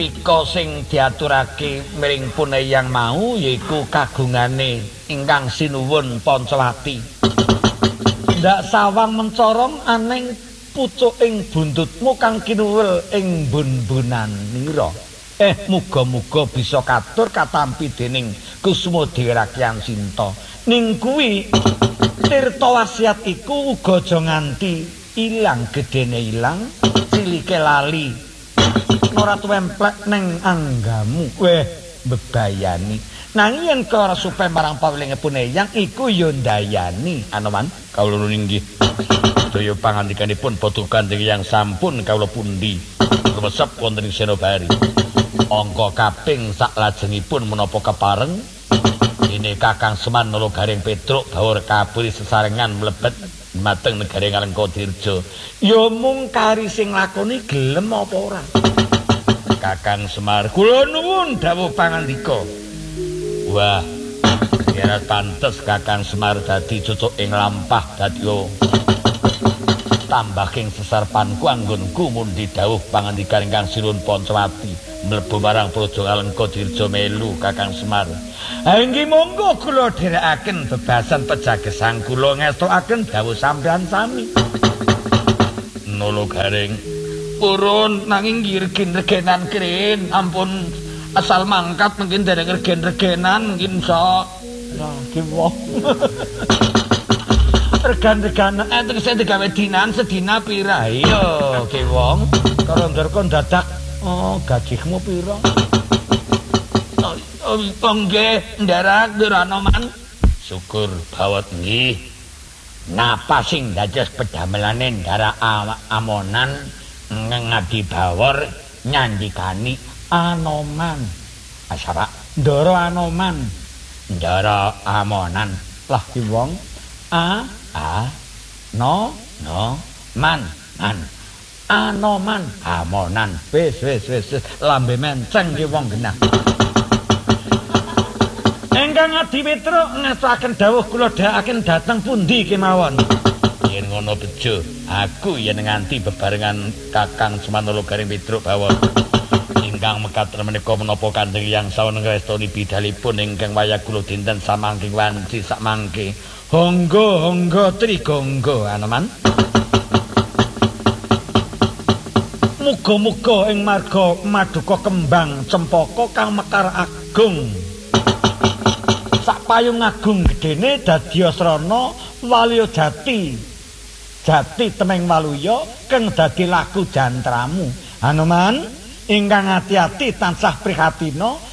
pika sing diaturake miring Puneyang mau yaiku kagungane ingkang sinuwun Pancawati. Ndak sawang mencorong aning pucuking buntutmu kang kinuwul ing bun-bunanira. Muga-muga bisa katur katampi dening Kusuma Dewi Rakyan Sinta. Ning kuwi tirta wasiat iku uga aja nganti ilang, gedene ilang, cilike lali. Ora tuwemplek ning anggamu. Bebayani. Nanging yen karo supe marang pawelinge Puneyang iku ya ndayani. Anoman kawula nggih. Daya pangandikanipun Patukan yang sampun kawula pundi rumesep wonten ing Senobari. Angka kaping saklajengipun menapa kepareng ini Kakang Semar Nalagaring Petruk bawur kaburi sesarengan mlebet mateng negari Ngalengkadirja. Ya mung kari sing lakoni gelem apa ora? Kakang Semar, kula nuwun dawuh pangandika. Wah, yen pantes Kakang Semar dadi cucuk ing lampah dadi tambah king sesarpanku anggonku mundi dawuh pangandikan ingkang sinuwun Pancawati mlebu marang Praja Ngalengkadirja melu Kakang Semar. Inggih monggo kula dherekaken bebasan pejagesang kula ngestokaken dawuh sampeyan sami. Nalagaring purun nanging regen-regenan krin ampun asal mangkat mungkin dereng regen-regenan mungkin iso. Lah ki wong. Regan-regan tegese digawe dinan sedina pira? Iya, ki wong. Karo nderko dadak gajihmu pira? Nggih, ndarak Duranoman. Syukur bawat nggih. Napa sing dados pedamelane Ndara Amonan ngadi bawor nyandikani Anoman. Asapa? Ndara Anoman. Ndara Amonan. Lah ki wong man Anoman Amonan wis lambe menceng ki wong genah. Engkang Adi Petruk ngastaken dawuh kula dhekaken dhateng pundi kemawon. Yen ngono bejo aku yen nganti bebarengan Kakang Semar Nalagaring Petruk bawon ingkang mekaten menika menapa Kanjeng Hyang sawen ngrestoni bidalipun ingkang wayah kula dinten samangking wanci sakmangke. Honggo trigonggo Anoman. Muga-muga ing marga Maduka Kembang Cempaka kang mekar agung. Sakpayung agung gedene dadi asrana Waluya Jati. Jati temeng Waluya kang dadi laku jantramu. Anoman ingkang ati-ati tansah prihatina